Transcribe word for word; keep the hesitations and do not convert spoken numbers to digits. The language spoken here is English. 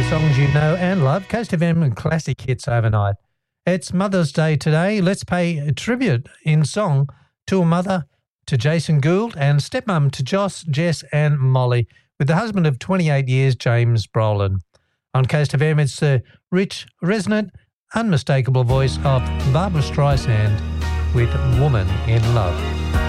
songs you know and love. Coast F M and classic hits overnight. It's Mother's Day today. Let's pay a tribute in song to a mother, to Jason Gould, and stepmom to Joss, Jess and Molly, with the husband of twenty-eight years, James Brolin. On Coast F M, it's the rich, resonant, unmistakable voice of Barbra Streisand with Woman in Love.